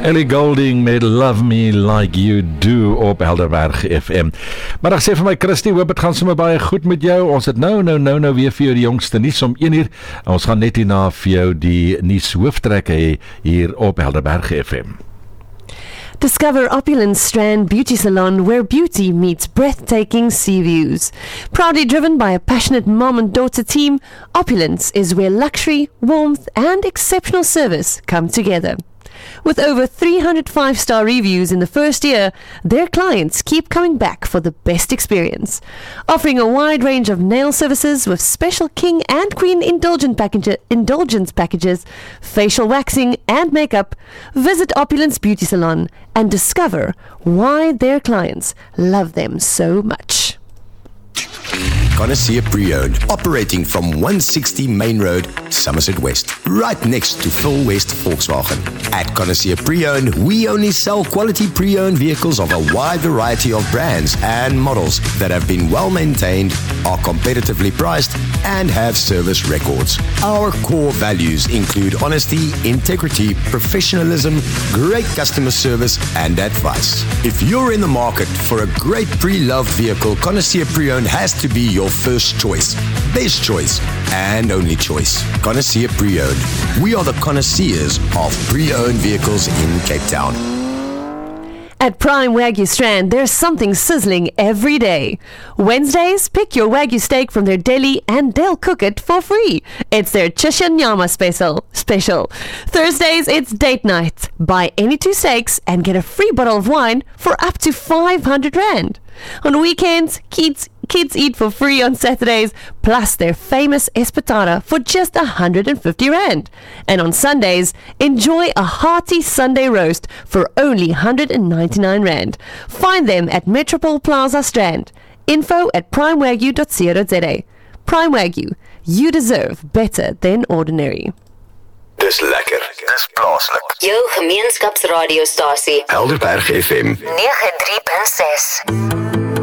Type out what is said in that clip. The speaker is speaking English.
Ellie Goulding met Love Me Like You Do op Helderberg FM. Maar ek sê vir my Christie, hoop het gaan sommer baie goed met jou. Ons het nou weer vir jou die jongste nuus om 1:00. Ons gaan net hierna vir jou die nuus hooftrekke hê hier op Helderberg FM. Discover Opulence Strand Beauty Salon, where beauty meets breathtaking sea views. Proudly driven by a passionate mom and daughter team, Opulence is where luxury, warmth and exceptional service come together. With over 300 five-star reviews in the first year, their clients keep coming back for the best experience. Offering a wide range of nail services with special king and queen indulgence packages, facial waxing and makeup, visit Opulence Beauty Salon and discover why their clients love them so much. Connoisseur Pre-Owned, operating from 160 Main Road, Somerset West, right next to Phil West Volkswagen. At Connoisseur Pre-Owned, we only sell quality pre-owned vehicles of a wide variety of brands and models that have been well maintained, are competitively priced, and have service records. Our core values include honesty, integrity, professionalism, great customer service, and advice. If you're in the market for a great pre-loved vehicle, Connoisseur Pre-Owned has to be your first choice, best choice, and only choice. Connoisseur Pre-Owned. We are the connoisseurs of pre-owned vehicles in Cape Town. At Prime Wagyu Strand, there's something sizzling every day. Wednesdays, pick your Wagyu steak from their deli and they'll cook it for free. It's their Chisha Nyama special. Thursdays, it's date night. Buy any 2 steaks and get a free bottle of wine for up to 500 Rand. On weekends, kids eat for free on Saturdays, plus their famous espetada for just 150 Rand. And on Sundays, enjoy a hearty Sunday roast for only 199 Rand. Find them at Metropole Plaza Strand. Info at primewagyu.co.za. Prime Wagyu, you deserve better than ordinary. Dis lekker, dis plaaslik. Jou gemeenskapsradiostasie Helderberg FM 93.6.